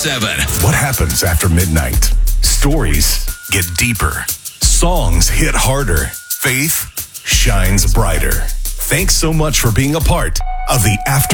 7. What happens after midnight? Stories get deeper. Songs hit harder. Faith shines brighter. Thanks so much for being a part of the After